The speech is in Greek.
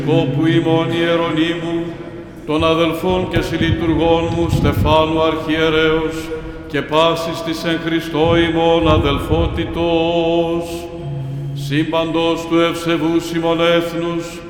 Κόπου ημών Ιερονύμου, των αδελφών και συλλειτουργών μου Στεφάνου Αρχιερέως και πάσης της εν Χριστώ ημών αδελφότητος, σύμπαντος του ευσεβούς ημών έθνους,